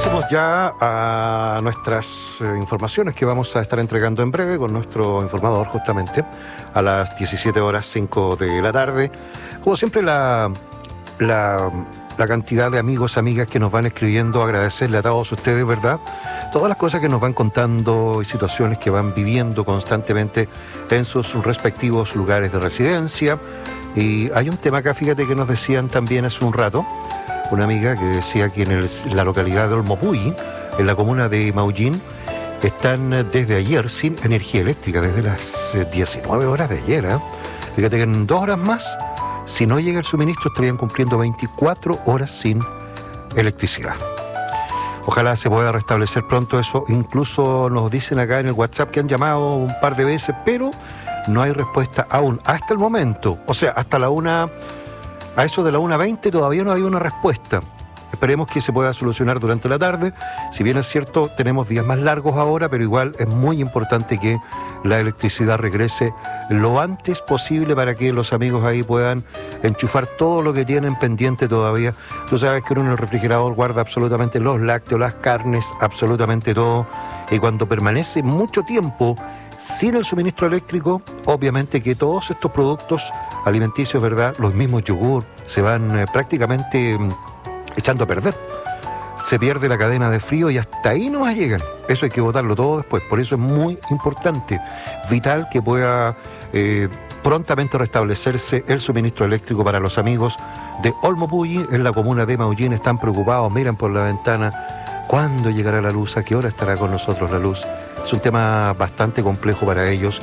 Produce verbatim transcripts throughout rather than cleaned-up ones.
Pasemos ya a nuestras eh, informaciones que vamos a estar entregando en breve con nuestro informador, justamente a las diecisiete horas cinco de la tarde. Como siempre, la, la, la cantidad de amigos, amigas que nos van escribiendo, agradecerle a todos ustedes, ¿verdad? Todas las cosas que nos van contando y situaciones que van viviendo constantemente en sus respectivos lugares de residencia. Y hay un tema acá, fíjate, que nos decían también hace un rato, una amiga que decía que en, el, en la localidad de Olmopuyi, en la comuna de Maullín, están desde ayer sin energía eléctrica, desde las diecinueve horas de ayer. ¿eh? Fíjate que en dos horas más, si no llega el suministro, estarían cumpliendo veinticuatro horas sin electricidad. Ojalá se pueda restablecer pronto eso. Incluso nos dicen acá en el WhatsApp que han llamado un par de veces, pero no hay respuesta aún, hasta el momento. O sea, hasta la una... A eso de la una veinte todavía no hay una respuesta. Esperemos que se pueda solucionar durante la tarde. Si bien es cierto, tenemos días más largos ahora, pero igual es muy importante que la electricidad regrese lo antes posible para que los amigos ahí puedan enchufar todo lo que tienen pendiente todavía. Tú sabes que uno en el refrigerador guarda absolutamente los lácteos, las carnes, absolutamente todo. Y cuando permanece mucho tiempo sin el suministro eléctrico, obviamente que todos estos productos alimenticios, ¿verdad? Los mismos yogur se van eh, prácticamente mm, echando a perder. Se pierde la cadena de frío y hasta ahí no más llegan. Eso hay que botarlo todo después. Por eso es muy importante, vital, que pueda eh, prontamente restablecerse el suministro eléctrico para los amigos de Olmopuyi, en la comuna de Maullín. Están preocupados, miran por la ventana. ¿Cuándo llegará la luz? ¿A qué hora estará con nosotros la luz? Es un tema bastante complejo para ellos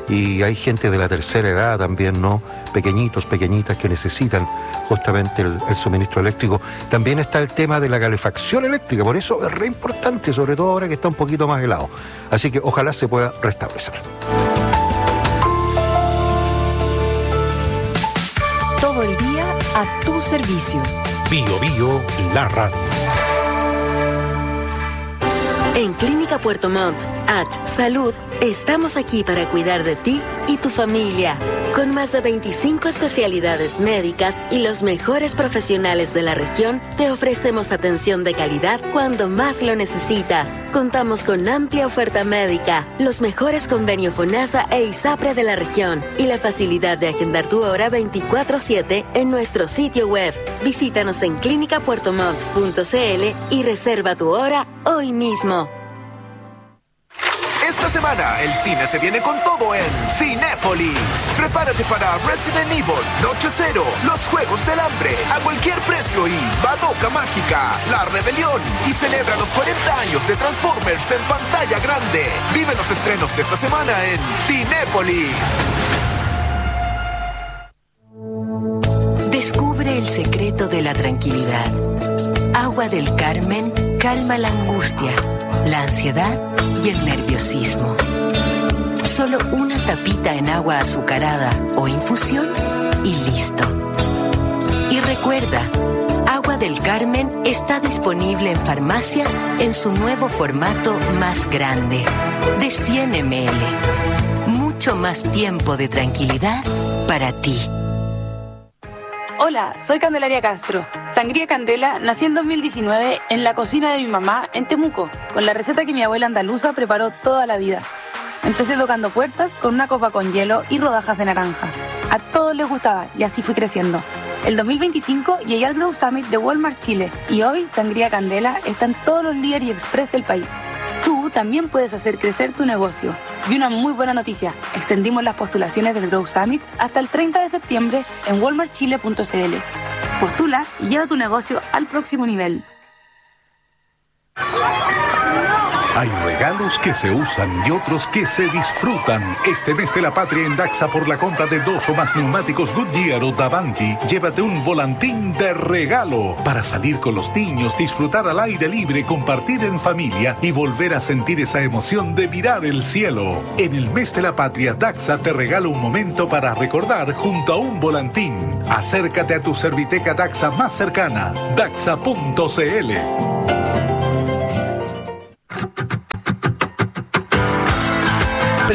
y hay gente de la tercera edad también, ¿no? Pequeñitos, pequeñitas que necesitan justamente el, el suministro eléctrico. También está el tema de la calefacción eléctrica, por eso es re importante, sobre todo ahora que está un poquito más helado. Así que ojalá se pueda restablecer. Todo el día a tu servicio. Bio Bio, la radio. En Clínica Puerto Montt, H Salud, estamos aquí para cuidar de ti y tu familia. Con más de veinticinco especialidades médicas y los mejores profesionales de la región, te ofrecemos atención de calidad cuando más lo necesitas. Contamos con amplia oferta médica, los mejores convenios FONASA e ISAPRE de la región y la facilidad de agendar tu hora veinticuatro siete en nuestro sitio web. Visítanos en clínica puerto montt punto c l y reserva tu hora hoy mismo. Esta semana el cine se viene con todo en Cinépolis. Prepárate para Resident Evil, Noche Cero, Los Juegos del Hambre, a cualquier precio y Badoka Mágica, La Rebelión. Y celebra los cuarenta años de Transformers en pantalla grande. Vive los estrenos de esta semana en Cinépolis. Descubre el secreto de la tranquilidad. Agua del Carmen calma la angustia, la ansiedad y el nerviosismo. Solo una tapita en agua azucarada o infusión y listo. Y recuerda, Agua del Carmen está disponible en farmacias en su nuevo formato más grande, de cien mililitros. Mucho más tiempo de tranquilidad para ti. Hola, soy Candelaria Castro. Sangría Candela nació en dos mil diecinueve en la cocina de mi mamá en Temuco, con la receta que mi abuela andaluza preparó toda la vida. Empecé tocando puertas con una copa con hielo y rodajas de naranja. A todos les gustaba y así fui creciendo. El dos mil veinticinco llegué al Grow Summit de Walmart Chile y hoy Sangría Candela está en todos los líderes y express del país. Tú también puedes hacer crecer tu negocio. Y una muy buena noticia, extendimos las postulaciones del Grow Summit hasta el treinta de septiembre en walmart chile punto c l. Postula y lleva tu negocio al próximo nivel. Hay regalos que se usan y otros que se disfrutan. Este mes de la patria en Daxa, por la compra de dos o más neumáticos Goodyear o Davanti, llévate un volantín de regalo para salir con los niños, disfrutar al aire libre, compartir en familia y volver a sentir esa emoción de mirar el cielo. En el mes de la patria, Daxa te regala un momento para recordar junto a un volantín. Acércate a tu Serviteca Daxa más cercana, daxa punto c l.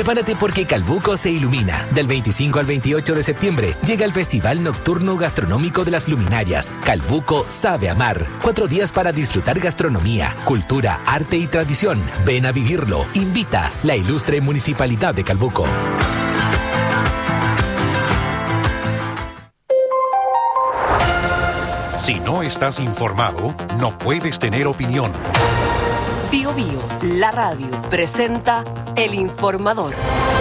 Prepárate porque Calbuco se ilumina. Del veinticinco al veintiocho de septiembre llega el Festival Nocturno Gastronómico de las Luminarias. Calbuco sabe amar. Cuatro días para disfrutar gastronomía, cultura, arte y tradición. Ven a vivirlo. Invita la ilustre Municipalidad de Calbuco. Si no estás informado, no puedes tener opinión. Bio Bio, la radio, presenta El Informador.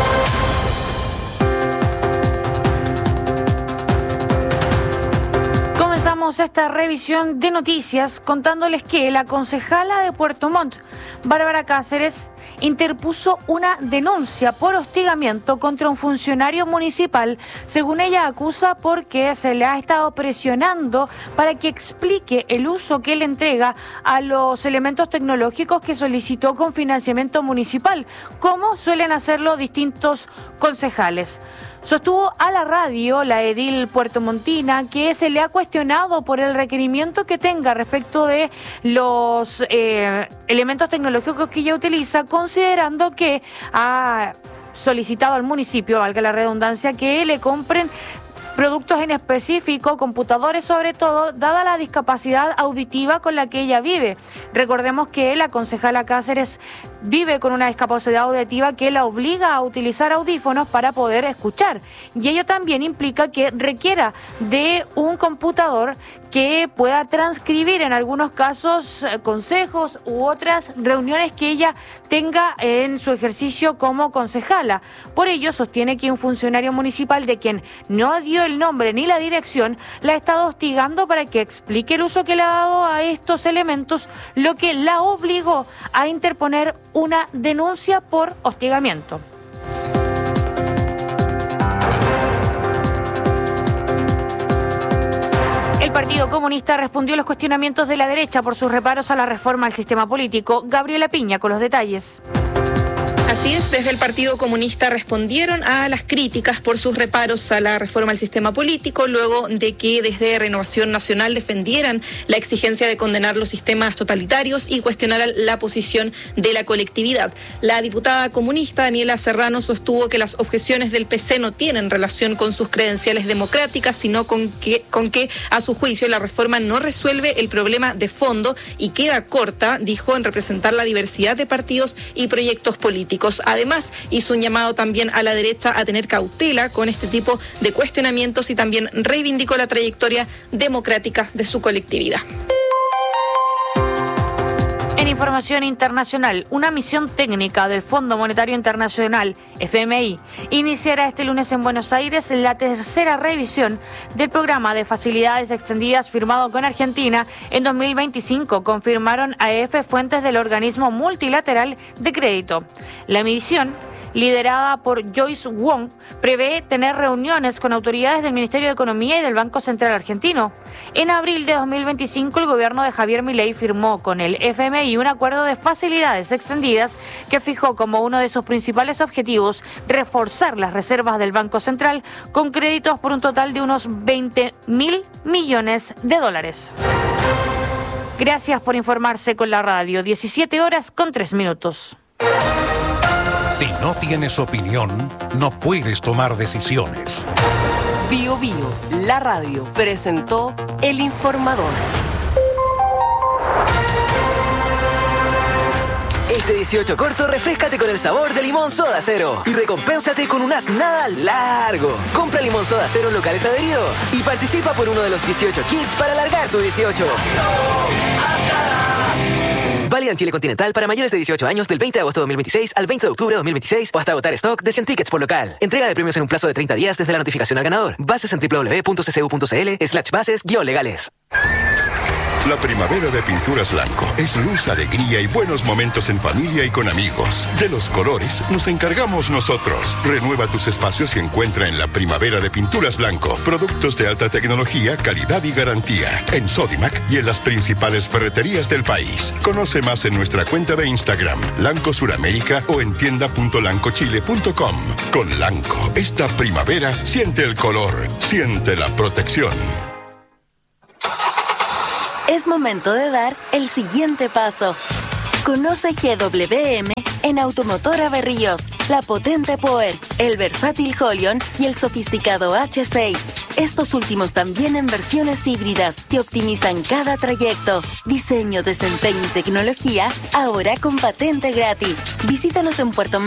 Comenzamos esta revisión de noticias contándoles que la concejala de Puerto Montt, Bárbara Cáceres, interpuso una denuncia por hostigamiento contra un funcionario municipal, según ella acusa porque se le ha estado presionando para que explique el uso que él entrega a los elementos tecnológicos que solicitó con financiamiento municipal, como suelen hacerlo distintos concejales. Sostuvo a la radio la edil puertomontina que se le ha cuestionado por el requerimiento que tenga respecto de los eh, elementos tecnológicos que ella utiliza, considerando que ha solicitado al municipio, valga la redundancia, que le compren productos en específico, computadores sobre todo, dada la discapacidad auditiva con la que ella vive. Recordemos que la concejala Cáceres vive con una discapacidad auditiva que la obliga a utilizar audífonos para poder escuchar. Y ello también implica que requiera de un computador que pueda transcribir en algunos casos consejos u otras reuniones que ella tenga en su ejercicio como concejala. Por ello sostiene que un funcionario municipal de quien no dio el nombre ni la dirección la ha estado hostigando para que explique el uso que le ha dado a estos elementos, lo que la obligó a interponer una denuncia por hostigamiento. El Partido Comunista respondió a los cuestionamientos de la derecha por sus reparos a la reforma al sistema político. Gabriela Piña con los detalles. Así es, desde el Partido Comunista respondieron a las críticas por sus reparos a la reforma al sistema político, luego de que desde Renovación Nacional defendieran la exigencia de condenar los sistemas totalitarios y cuestionaran la posición de la colectividad. La diputada comunista Daniela Serrano sostuvo que las objeciones del P C no tienen relación con sus credenciales democráticas, sino con que, con que a su juicio la reforma no resuelve el problema de fondo y queda corta, dijo, en representar la diversidad de partidos y proyectos políticos. Además, hizo un llamado también a la derecha a tener cautela con este tipo de cuestionamientos y también reivindicó la trayectoria democrática de su colectividad. En información internacional, una misión técnica del Fondo Monetario Internacional, F M I, iniciará este lunes en Buenos Aires la tercera revisión del programa de facilidades extendidas firmado con Argentina en dos mil veinticinco, confirmaron A F fuentes del organismo multilateral de crédito. La misión, liderada por Joyce Wong, prevé tener reuniones con autoridades del Ministerio de Economía y del Banco Central Argentino. En abril de dos mil veinticinco, el gobierno de Javier Milei firmó con el F M I un acuerdo de facilidades extendidas que fijó como uno de sus principales objetivos reforzar las reservas del Banco Central con créditos por un total de unos veinte mil millones de dólares. Gracias por informarse con la radio. diecisiete horas con tres minutos. Si no tienes opinión, no puedes tomar decisiones. Bio Bio, la radio, presentó El Informador. Este dieciocho corto, refréscate con el sabor de Limón Soda Cero y recompénsate con un as nada largo. Compra Limón Soda Cero en locales adheridos y participa por uno de los dieciocho kits para alargar tu dieciocho. Válida en Chile continental para mayores de dieciocho años del veinte de agosto de dos mil veintiséis al veinte de octubre de dos mil veintiséis o hasta agotar stock de cien tickets por local. Entrega de premios en un plazo de treinta días desde la notificación al ganador. Bases en doble u doble u doble u punto c c u punto c l slash bases guión legales. La primavera de Pinturas Blanco es luz, alegría y buenos momentos en familia y con amigos. De los colores nos encargamos nosotros. Renueva tus espacios y encuentra en la primavera de Pinturas Blanco productos de alta tecnología, calidad y garantía. En Sodimac y en las principales ferreterías del país. Conoce más en nuestra cuenta de Instagram, Lanco Suramérica, o en tienda punto lanco chile punto com. Con Lanco, esta primavera siente el color, siente la protección. Es momento de dar el siguiente paso. Conoce G W M en Automotora Berríos. la potente Power, el versátil Holion y el sofisticado H seis. Estos últimos también en versiones híbridas que optimizan cada trayecto. Diseño, desempeño y tecnología ahora con patente gratis. Visítanos en Puerto